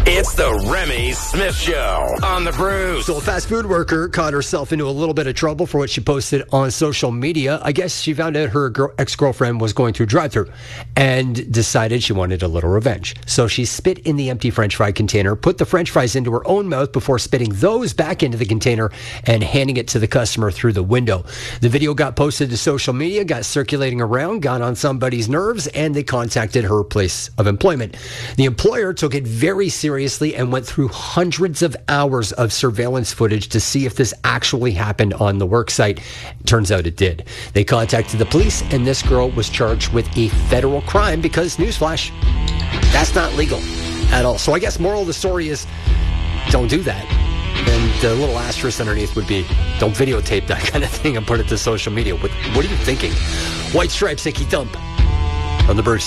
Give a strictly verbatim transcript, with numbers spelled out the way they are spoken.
It's the Remy Smith Show on the Bruce. So a fast food worker caught herself into a little bit of trouble for what she posted on social media. I guess she found out her girl, ex-girlfriend was going through drive-thru and decided she wanted a little revenge. So she spit in the empty French fry container, put the French fries into her own mouth before spitting those back into the container and handing it to the customer through the window. The video got posted to social media, got circulating around, got on somebody's nerves, and they contacted her place of employment. The employer took it very seriously and went through hundreds of hours of surveillance footage to see if this actually happened on the work site. Turns out it did. They contacted the police, and this girl was charged with a federal crime because, newsflash, that's not legal at all. So I guess moral of the story is don't do that. And the little asterisk underneath would be don't videotape that kind of thing and put it to social media. What, what are you thinking? White Stripes, Icky Thump on the Bruce.